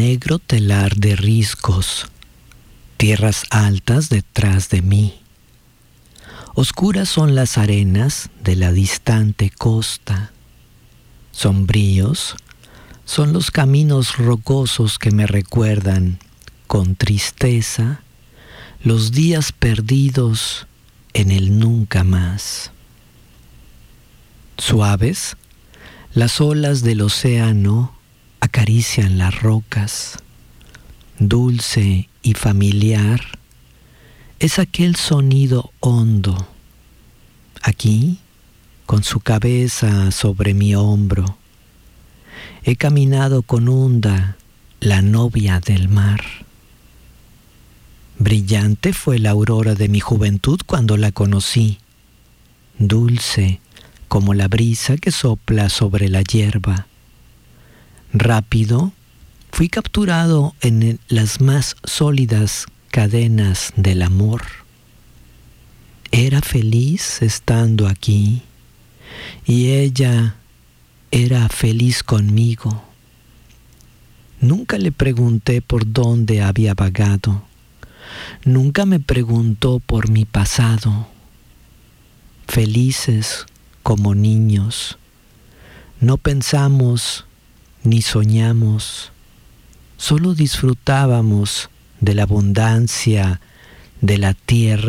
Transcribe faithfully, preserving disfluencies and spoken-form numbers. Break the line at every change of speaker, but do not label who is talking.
negro telar de riscos, tierras altas detrás de mí. Oscuras son las arenas de la distante costa. Sombríos son los caminos rocosos que me recuerdan con tristeza los días perdidos en el nunca más. Suaves, las olas del océano acarician las rocas. Dulce y familiar es aquel sonido hondo. Aquí, con su cabeza sobre mi hombro, he caminado con Unda, la novia del mar. Brillante fue la aurora de mi juventud cuando la conocí, dulce como la brisa que sopla sobre la hierba. Rápido, fui capturado en las más sólidas cadenas del amor. Era feliz estando aquí y ella era feliz conmigo. Nunca le pregunté por dónde había vagado. Nunca me preguntó por mi pasado. Felices como niños, no pensamos ni soñamos, solo disfrutábamos de la abundancia de la tierra